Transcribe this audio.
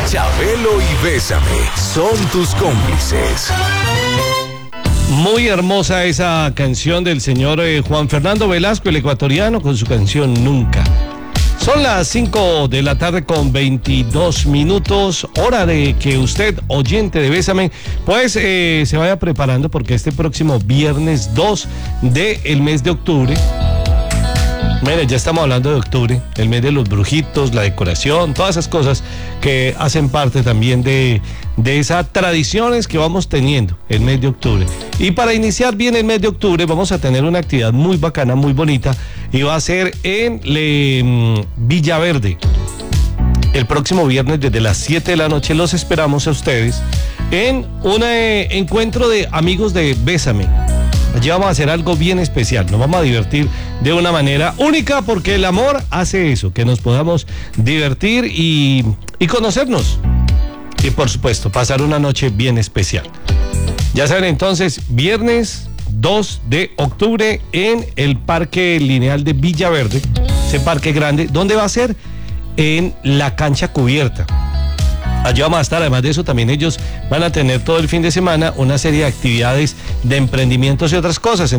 Chabelo y Bésame son tus cómplices. Muy hermosa esa canción del señor Juan Fernando Velasco, el ecuatoriano, con su canción Nunca. Son las 5 de la tarde con 22 minutos, hora de que usted, oyente de Bésame, pues se vaya preparando porque este próximo viernes 2 del mes de octubre, mire, ya estamos hablando de octubre, el mes de los brujitos, la decoración, todas esas cosas que hacen parte también de esas tradiciones que vamos teniendo el mes de octubre. Y para iniciar bien el mes de octubre vamos a tener una actividad muy bacana, muy bonita, y va a ser en Villaverde. El próximo viernes desde las 7 de la noche los esperamos a ustedes en un encuentro de amigos de Bésame. Allí vamos a hacer algo bien especial, nos vamos a divertir de una manera única porque el amor hace eso, que nos podamos divertir y conocernos. Y por supuesto, pasar una noche bien especial. Ya saben entonces, viernes 2 de octubre en el Parque Lineal de Villaverde, ese parque grande, ¿dónde va a ser? En la cancha cubierta. Allí vamos a estar, además de eso también ellos van a tener todo el fin de semana una serie de actividades de emprendimientos y otras cosas.